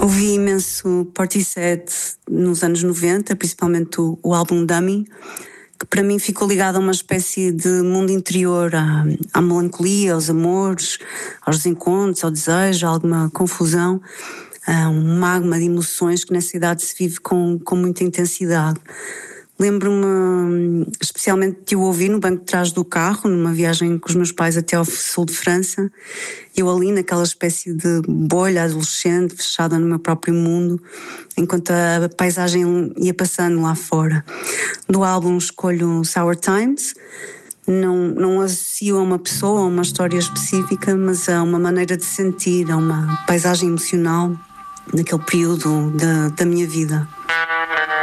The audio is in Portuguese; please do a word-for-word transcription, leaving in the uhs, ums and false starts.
Ouvi imenso Portishead nos anos noventa, principalmente o, o álbum Dummy, que para mim ficou ligado a uma espécie de mundo interior, à, à melancolia, aos amores, aos desencontros, ao desejo, a alguma confusão, a um magma de emoções que nessa idade se vive com, com muita intensidade. Lembro-me especialmente de o ouvir no banco de trás do carro, numa viagem com os meus pais até ao sul de França, eu ali naquela espécie de bolha adolescente, fechada no meu próprio mundo, enquanto a paisagem ia passando lá fora. Do álbum escolho Sour Times, não, não associo a uma pessoa, a uma história específica, mas a uma maneira de sentir, a uma paisagem emocional naquele período da, da minha vida.